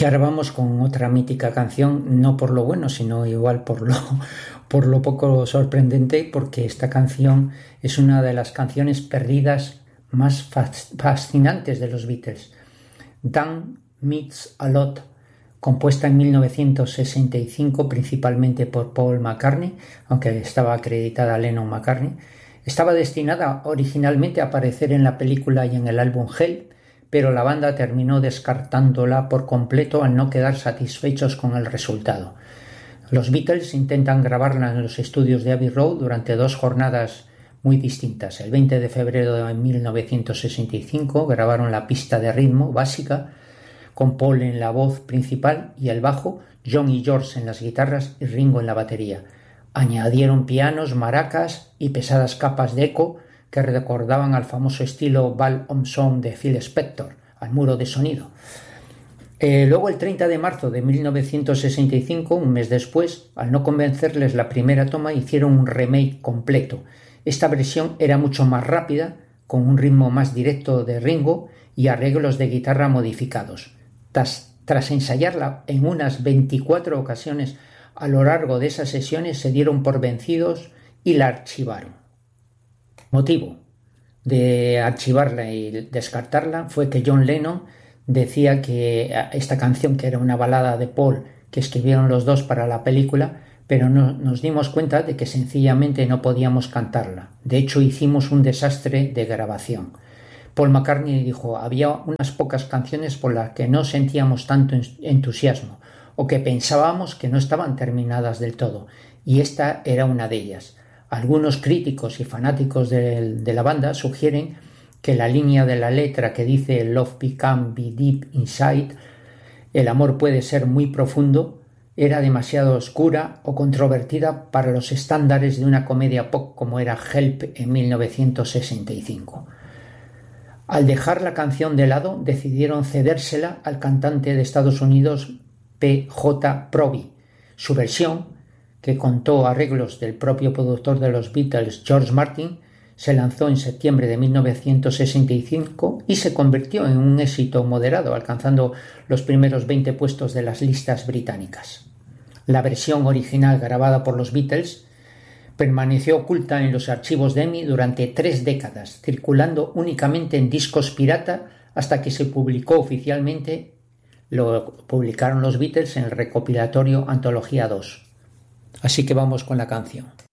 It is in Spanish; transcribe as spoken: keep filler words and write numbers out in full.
Y ahora vamos con otra mítica canción, no por lo bueno, sino igual por lo, por lo poco sorprendente, porque esta canción es una de las canciones perdidas más fascinantes de los Beatles. Dan Meets a Lot, compuesta en mil novecientos sesenta y cinco principalmente por Paul McCartney, aunque estaba acreditada a Lennon-McCartney, estaba destinada originalmente a aparecer en la película y en el álbum Help, pero la banda terminó descartándola por completo al no quedar satisfechos con el resultado. Los Beatles intentan grabarla en los estudios de Abbey Road durante dos jornadas muy distintas. El veinte de febrero de mil novecientos sesenta y cinco grabaron la pista de ritmo básica, con Paul en la voz principal y el bajo, John y George en las guitarras y Ringo en la batería. Añadieron pianos, maracas y pesadas capas de eco que recordaban al famoso estilo Ball on Sound de Phil Spector, al muro de sonido. Eh, luego, el treinta de marzo de mil novecientos sesenta y cinco, un mes después, al no convencerles la primera toma, hicieron un remake completo. Esta versión era mucho más rápida, con un ritmo más directo de Ringo y arreglos de guitarra modificados. Tras, tras ensayarla en unas veinticuatro ocasiones a lo largo de esas sesiones, se dieron por vencidos y la archivaron. Motivo de archivarla y descartarla fue que John Lennon decía que esta canción, que era una balada de Paul que escribieron los dos para la película, pero no, nos dimos cuenta de que sencillamente no podíamos cantarla. De hecho, hicimos un desastre de grabación. Paul McCartney dijo: había unas pocas canciones por las que no sentíamos tanto entusiasmo o que pensábamos que no estaban terminadas del todo, y esta era una de ellas. Algunos críticos y fanáticos de, de la banda sugieren que la línea de la letra que dice "Love can be deep inside", el amor puede ser muy profundo, era demasiado oscura o controvertida para los estándares de una comedia pop como era Help en mil novecientos sesenta y cinco. Al dejar la canción de lado, decidieron cedérsela al cantante de Estados Unidos P J Proby. Su versión, que contó arreglos del propio productor de los Beatles, George Martin, se lanzó en septiembre de mil novecientos sesenta y cinco y se convirtió en un éxito moderado, alcanzando los primeros veinte puestos de las listas británicas. La versión original grabada por los Beatles permaneció oculta en los archivos de E M I durante tres décadas, circulando únicamente en discos pirata hasta que se publicó oficialmente. Lo publicaron los Beatles en el recopilatorio Antología dos. Así que vamos con la canción.